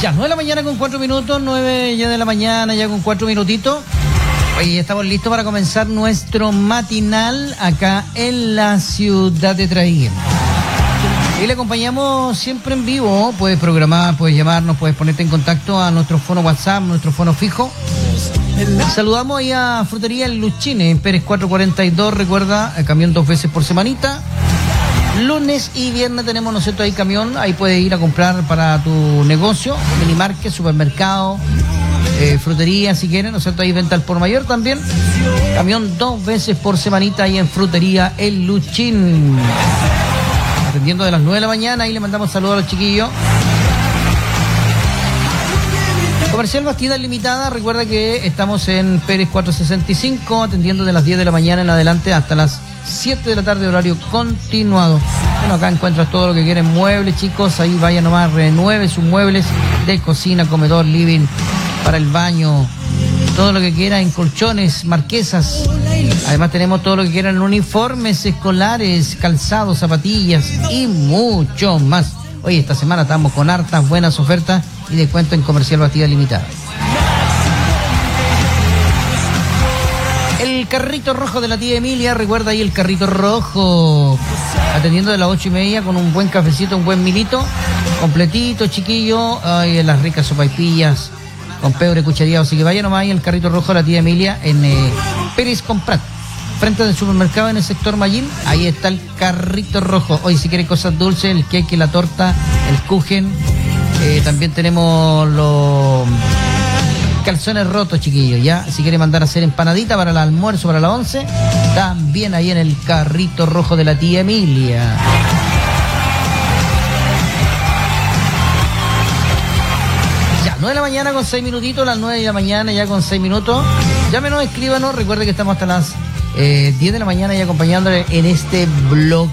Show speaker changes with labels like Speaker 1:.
Speaker 1: Ya, 9 de la mañana con 4 minutos, 9 ya de la mañana ya con 4 minutitos. Oye, estamos listos para comenzar nuestro matinal acá en la ciudad de Traiguén. Y le acompañamos siempre en vivo. Puedes programar, puedes llamarnos, puedes ponerte en contacto a nuestro fono WhatsApp, nuestro fono fijo. Saludamos ahí a Frutería El Luchine en Pérez 442. Recuerda, el camión 2 veces por semanita. Lunes y viernes tenemos, ¿no es cierto?, ahí camión. Ahí puedes ir a comprar para tu negocio, minimarket, supermercado, frutería si quieren, ¿no es cierto? Ahí venta al por mayor también. Camión 2 veces por semanita ahí en Frutería El Luchín. Atendiendo de las 9 de la mañana, ahí le mandamos saludos a los chiquillos. Comercial Bastida Limitada, recuerda que estamos en Pérez 465, atendiendo de las 10 de la mañana en adelante hasta las 7 de la tarde, horario continuado. Bueno, acá encuentras todo lo que quieren, muebles, chicos, ahí vaya nomás, renueve sus muebles de cocina, comedor, living, para el baño, todo lo que quieran en colchones, marquesas. Además tenemos todo lo que quieran en uniformes escolares, calzados, zapatillas y mucho más. Oye, esta semana estamos con hartas buenas ofertas y descuento en Comercial Bastida Limitada. El carrito rojo de la tía Emilia, recuerda ahí el carrito rojo, atendiendo de las 8:30 con un buen cafecito, un buen milito, completito, chiquillo, ay, las ricas sopaipillas con pebre cuchareado. Así que vaya nomás ahí el carrito rojo de la tía Emilia en Pérez Comprat, frente del supermercado en el sector Mallín. Ahí está el carrito rojo. Hoy si quieren cosas dulces, el cake, la torta, el kuchen. También tenemos los calzones rotos, chiquillos, ya. Si quieren mandar a hacer empanadita para el almuerzo, para la 11, también ahí en el carrito rojo de la tía Emilia. Ya, 9 de la mañana con 6 minutitos, las 9 de la mañana ya con 6 minutos. Llámenos, escríbanos, recuerde que estamos hasta las 10 de la mañana y acompañándole en este blog